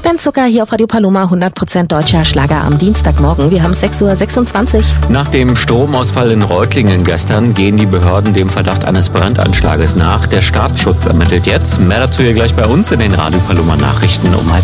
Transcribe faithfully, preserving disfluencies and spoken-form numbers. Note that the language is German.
Ben Zucker hier auf Radio Paloma, hundert Prozent deutscher Schlager am Dienstagmorgen. Wir haben sechs Uhr sechsundzwanzig. Nach dem Stromausfall in Reutlingen gestern gehen die Behörden dem Verdacht eines Brandanschlages nach. Der Staatsschutz ermittelt jetzt. Mehr dazu hier gleich bei uns in den Radio Paloma Nachrichten um halb